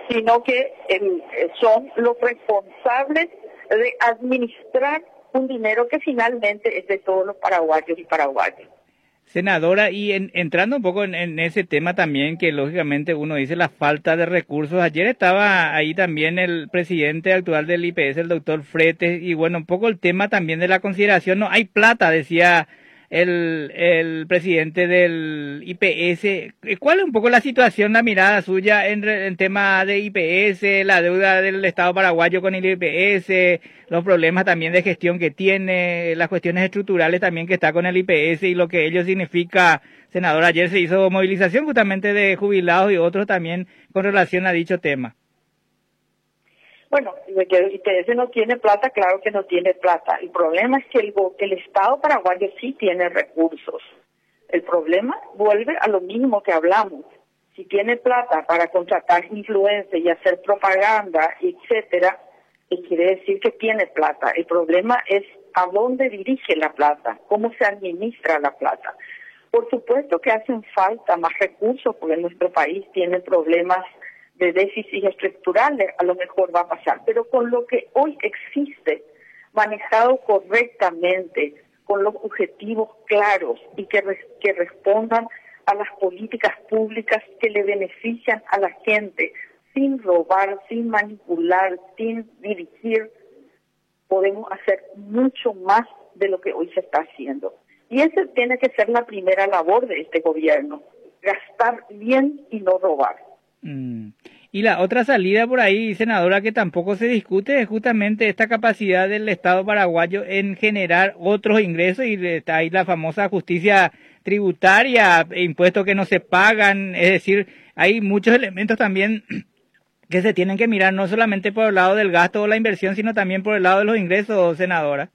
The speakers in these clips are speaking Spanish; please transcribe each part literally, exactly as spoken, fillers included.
sino que el, son los responsables de administrar un dinero que finalmente es de todos los paraguayos y paraguayas. Senadora, y en, entrando un poco en, en ese tema también, que lógicamente uno dice la falta de recursos. Ayer estaba ahí también el presidente actual del I P S, el doctor Fretes, y bueno, un poco el tema también de la consideración, no hay plata, decía el, el presidente del I P S. ¿Cuál es un poco la situación, la mirada suya en, en tema de I P S, la deuda del Estado paraguayo con el I P S, los problemas también de gestión que tiene, las cuestiones estructurales también que está con el I P S y lo que ello significa? Senador, ayer se hizo movilización justamente de jubilados y otros también con relación a dicho tema. Bueno, que el I P S no tiene plata, claro que no tiene plata. El problema es que el, el Estado paraguayo sí tiene recursos. El problema vuelve a lo mismo que hablamos. Si tiene plata para contratar influencers y hacer propaganda, etcétera, quiere decir que tiene plata. El problema es a dónde dirige la plata, cómo se administra la plata. Por supuesto que hacen falta más recursos porque nuestro país tiene problemas de déficit estructurales, a lo mejor va a pasar, pero con lo que hoy existe, manejado correctamente, con los objetivos claros y que, re, que respondan a las políticas públicas que le benefician a la gente, sin robar, sin manipular, sin dirigir, podemos hacer mucho más de lo que hoy se está haciendo. Y esa tiene que ser la primera labor de este gobierno, gastar bien y no robar. Mm. Y la otra salida por ahí, senadora, que tampoco se discute es justamente esta capacidad del Estado paraguayo en generar otros ingresos, y está ahí la famosa justicia tributaria, impuestos que no se pagan, es decir, hay muchos elementos también que se tienen que mirar no solamente por el lado del gasto o la inversión, sino también por el lado de los ingresos, senadora.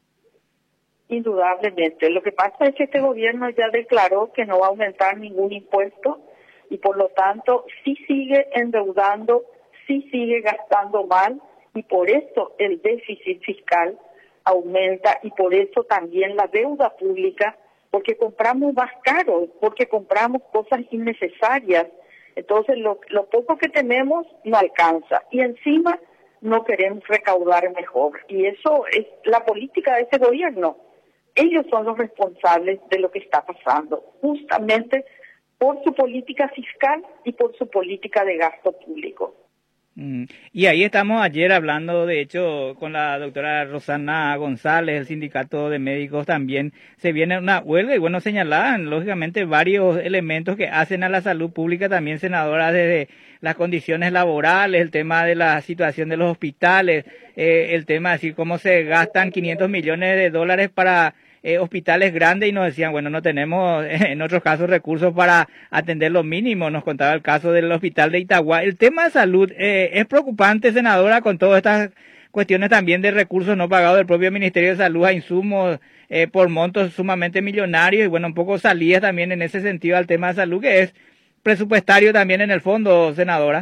Indudablemente. Lo que pasa es que este gobierno ya declaró que no va a aumentar ningún impuesto y por lo tanto sí sigue endeudando, sí sigue gastando mal y por eso el déficit fiscal aumenta y por eso también la deuda pública, porque compramos más caro, porque compramos cosas innecesarias. Entonces lo, lo poco que tenemos no alcanza y encima no queremos recaudar mejor. Y eso es la política de este gobierno. Ellos son los responsables de lo que está pasando, justamente por su política fiscal y por su política de gasto público. Mm. Y ahí estamos ayer hablando, de hecho, con la doctora Rosana González, el sindicato de médicos también, se viene una huelga y bueno, señalaban lógicamente varios elementos que hacen a la salud pública también, senadora, desde las condiciones laborales, el tema de la situación de los hospitales, eh, el tema de decir cómo se gastan quinientos millones de dólares para Eh, hospitales grandes y nos decían, bueno, no tenemos eh, en otros casos recursos para atender lo mínimo. Nos contaba el caso del hospital de Itagua. El tema de salud eh, es preocupante, senadora, con todas estas cuestiones también de recursos no pagados del propio Ministerio de Salud a insumos eh, por montos sumamente millonarios y bueno, un poco salidas también en ese sentido al tema de salud, que es presupuestario también en el fondo, senadora.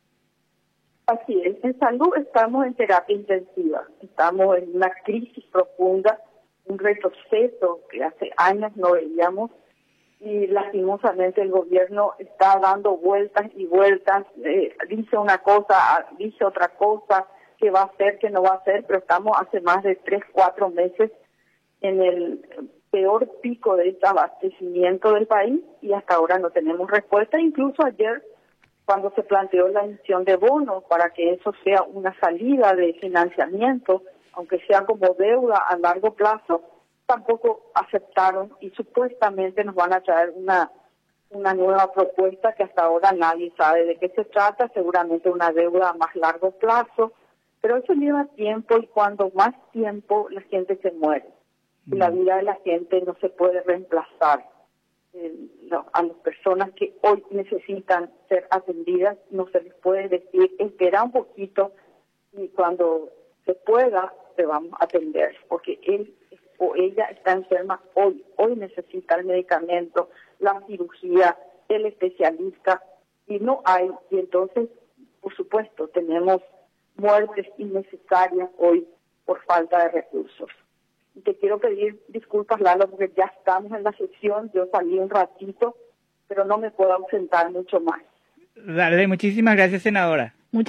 Así es, en salud estamos en terapia intensiva, estamos en una crisis profunda, un retroceso que hace años no veíamos y lastimosamente el gobierno está dando vueltas y vueltas, eh, dice una cosa, dice otra cosa, que va a hacer, que no va a hacer, pero estamos hace más de tres, cuatro meses en el peor pico de desabastecimiento del país y hasta ahora no tenemos respuesta. Incluso ayer, cuando se planteó la emisión de bonos para que eso sea una salida de financiamiento, aunque sea como deuda a largo plazo, tampoco aceptaron y supuestamente nos van a traer una una nueva propuesta que hasta ahora nadie sabe de qué se trata, seguramente una deuda a más largo plazo, pero eso lleva tiempo y cuando más tiempo la gente se muere. Y la vida de la gente no se puede reemplazar. Eh, no, a las personas que hoy necesitan ser atendidas no se les puede decir, espera un poquito y cuando se pueda te vamos a atender, porque él o ella está enferma hoy, hoy necesita el medicamento, la cirugía, el especialista, y no hay, y entonces, por supuesto, tenemos muertes innecesarias hoy por falta de recursos. Y te quiero pedir disculpas, Lalo, porque ya estamos en la sesión, yo salí un ratito, pero no me puedo ausentar mucho más. Dale, muchísimas gracias, senadora.